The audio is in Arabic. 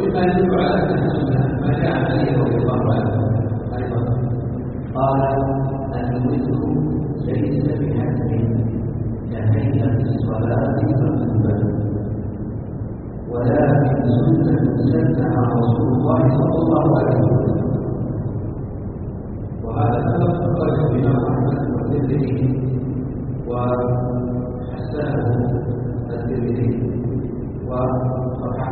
ومما يدل على أنها سنة ما جاء عن علي رضي الله عنه أيضا قال الوتر ليس بحتم كهيئة الصلاة المكتوبة ولكن سنة سنها رسول الله صلى الله عليه وسلم. وهذا الأمر أخرجه الإمام أحمد والترمذي وحسنه الترمذي